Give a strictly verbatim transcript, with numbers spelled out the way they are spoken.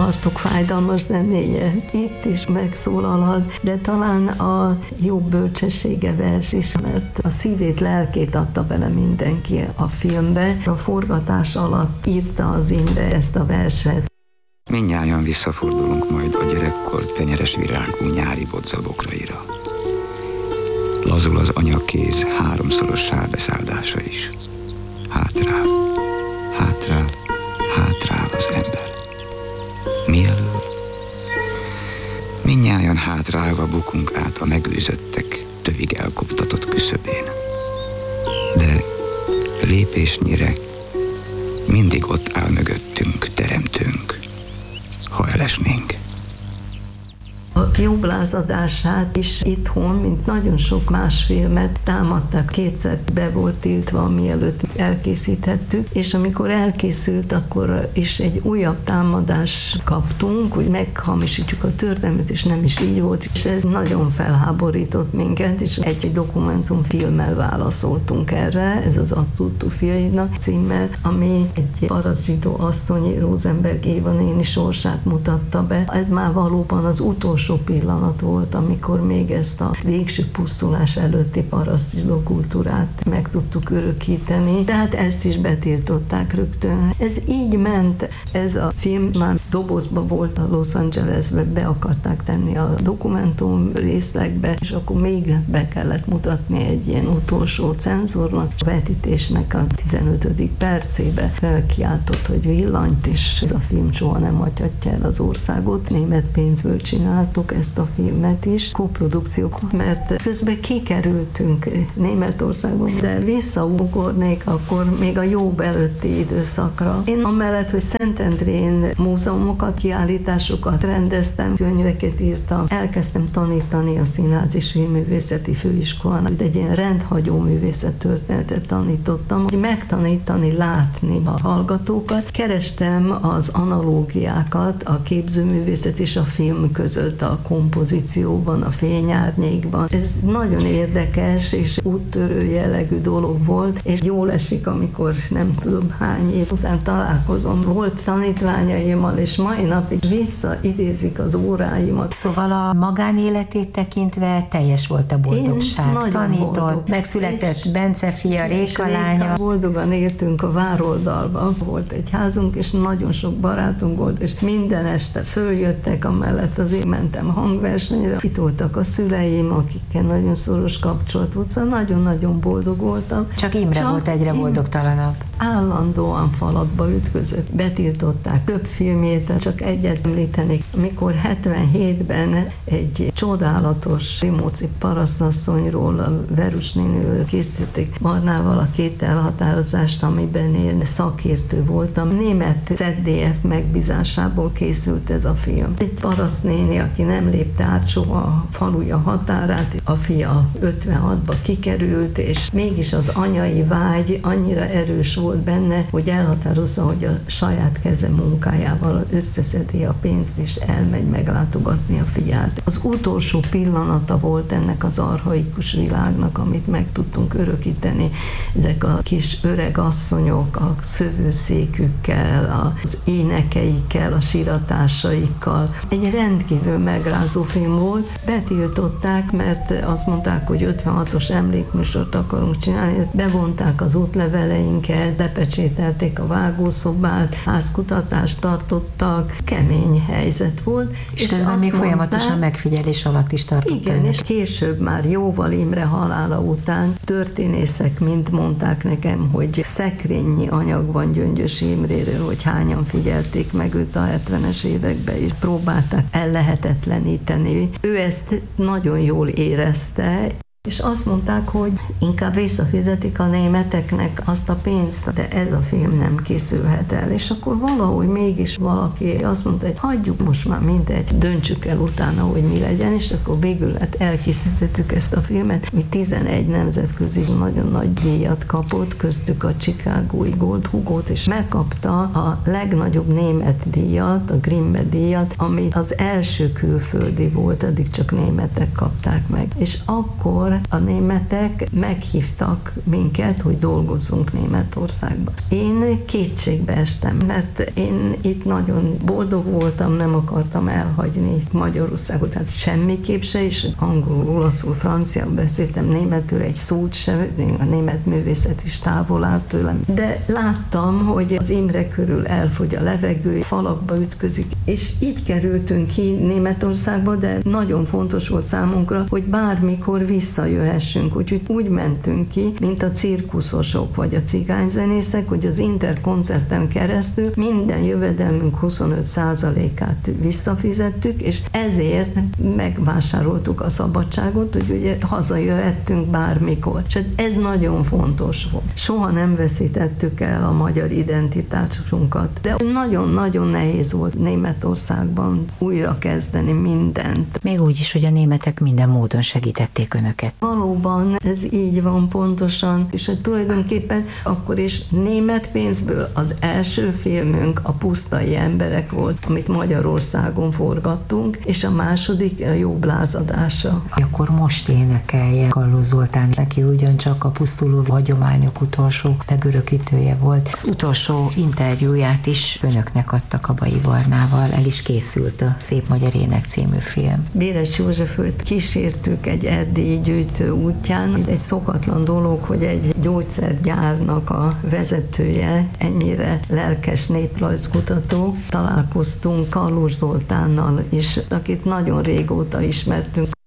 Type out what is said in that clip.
akartok fájdalmas zenéje, itt is megszólalhat, de talán a jobb bölcsessége vers is, mert a szívét, lelkét adta bele mindenki a filmbe. A forgatás alatt írta az Imre ezt a verset. Mindnyájan visszafordulunk majd a gyerekkor fenyeres virágú nyári bodzabokraira. Lazul az anyakéz háromszoros sárbeszáldása is. Hátrál, hátrál, hátrál az ember. Mi elől? Mindnyájan hátrálva bukunk át a megűzöttek tövig elkoptatott küszöbén. De lépésnyire mindig ott áll mögöttünk teremtőnk, ha elesnénk. A jobb lázadását is itthon, mint nagyon sok más filmet támadták, kétszer be volt tiltva, mielőtt elkészíthettük, és amikor elkészült, akkor is egy újabb támadást kaptunk, hogy meghamisítjuk a történetet, és nem is így volt, és ez nagyon felháborított minket, és egy dokumentumfilmmel válaszoltunk erre, ez az Attuttu fiainak címmel, ami egy paraszt zsidó asszony, Rosenberg Éva néni sorsát mutatta be. Ez már valóban az utolsó sok pillanat volt, amikor még ezt a végső pusztulás előtti paraszt zsidó kultúrát meg tudtuk örökíteni, tehát ezt is betiltották rögtön. Ez így ment, ez a film már dobozba volt a Los Angelesbe, be akarták tenni a dokumentum részlegbe, és akkor még be kellett mutatni egy ilyen utolsó cenzornak. A vetítésnek a tizenötödik percébe felkiáltott, hogy villanyt, és ez a film soha nem hagyhatja el az országot. Német pénzből csinált ezt a filmet is, koprodukciók, mert közben kikerültünk Németországban, de visszaugornék akkor még a jobb előtti időszakra. Én amellett, hogy Szentendrén múzeumokat, kiállításokat rendeztem, könyveket írtam, elkezdtem tanítani a Színház és Filmművészeti Főiskolán, de egy ilyen rendhagyó művészettörténetet tanítottam, hogy megtanítani, látni a hallgatókat. Kerestem az analógiákat a képzőművészet és a film között, a kompozícióban, a fényárnyékban. Ez nagyon érdekes és úttörő jellegű dolog volt, és jól esik, amikor nem tudom hány év után találkozom. Volt tanítványaimmal, és mai napig visszaidézik az óráimat. Szóval a magánéletét tekintve teljes volt a boldogság. Tanított, boldog. Megszületett és Bence fia, Réka lánya. Boldogan éltünk a vároldalban. Volt egy házunk, és nagyon sok barátunk volt, és minden este följöttek, amellett azért mentem hangversenyre. Itt voltak a szüleim, akikkel nagyon szoros kapcsolat volt, szóval nagyon-nagyon boldog voltam. Csak Imre Csak volt egyre boldogtalanabb. Állandóan falakba ütközött. Betiltották több filmjét, csak egyet említenék. Amikor hetvenhétben egy csodálatos Rimóci parasztasszonyról, a Verus néniről készítették Barnával a két elhatározást, amiben én szakértő voltam. Német zet dé ef megbízásából készült ez a film. Egy parasztnéni, aki nem lépte át soha a faluja határát, a fia ötvenhatba kikerült, és mégis az anyai vágy annyira erős volt benne, hogy elhatározza, hogy a saját keze munkájával összeszedi a pénzt, és elmegy meglátogatni a fiát. Az utolsó pillanata volt ennek az archaikus világnak, amit meg tudtunk örökíteni. Ezek a kis öreg asszonyok a szövőszékükkel, az énekeikkel, a síratásaikkal. Egy rendkívül megrázó film volt. Betiltották, mert azt mondták, hogy ötvenhatos emlékműsort akarunk csinálni. Bevonták az útleveleinket, lepecsételték a vágószobát, házkutatást tartottak, kemény helyzet volt. És, és közben még folyamatosan megfigyelés alatt is tartott. Igen, önök. És később már jóval Imre halála után történészek mind mondták nekem, hogy szekrényi anyag van Gyöngyös Imréről, hogy hányan figyelték meg őt a hetvenes években, és próbálták ellehetetleníteni. Ő ezt nagyon jól érezte, és azt mondták, hogy inkább visszafizetik a németeknek azt a pénzt, de ez a film nem készülhet el. És akkor valahogy mégis valaki azt mondta, hogy hagyjuk most már mindegy, döntsük el utána, hogy mi legyen, és akkor végül hát elkészítettük ezt a filmet. Mi tizenegy nemzetközi nagyon nagy díjat kapott, köztük a Chicagói Gold Hugot, és megkapta a legnagyobb német díjat, a Grimme díjat, ami az első külföldi volt, addig csak németek kapták meg. És akkor akkor a németek meghívtak minket, hogy dolgozzunk Németországban. Én kétségbe estem, mert én itt nagyon boldog voltam, nem akartam elhagyni Magyarországot, tehát semmiképp se, és angolul, olaszul, franciául beszéltem, németül egy szót sem, a német művészet is távol állt tőlem. De láttam, hogy az Imre körül elfogy a levegő, falakba ütközik, és így kerültünk ki Németországba, de nagyon fontos volt számunkra, hogy bármikor visszajöhessünk, úgyhogy úgy mentünk ki, mint a cirkuszosok vagy a cigányzenészek, hogy az Interkoncerten keresztül minden jövedelmünk huszonöt százalékát visszafizettük, és ezért megvásároltuk a szabadságot, hogy ugye hazajöhettünk bármikor. És ez nagyon fontos volt. Soha nem veszítettük el a magyar identitásunkat, de nagyon-nagyon nehéz volt Németországban újra kezdeni mindent. Még úgy is, hogy a németek minden módon segítették önöket. Valóban ez így van pontosan, és hát tulajdonképpen akkor is német pénzből az első filmünk a Pusztai emberek volt, amit Magyarországon forgattunk, és a második a Jobb lázadása. Akkor most énekelje Galló Zoltán, neki ugyancsak a Pusztuló hagyományok utolsó megörökítője volt. Az utolsó interjúját is önöknek adta Kabai Barnával, el is készült a Szép Magyar Ének című film. Béres Józseföt kísértük egy erdélyi gyűjtő útján. Egy szokatlan dolog, hogy egy gyógyszergyárnak a vezetője ennyire lelkes néprajzkutató. Találkoztunk Karlós Zoltánnal is, akit nagyon régóta ismertünk.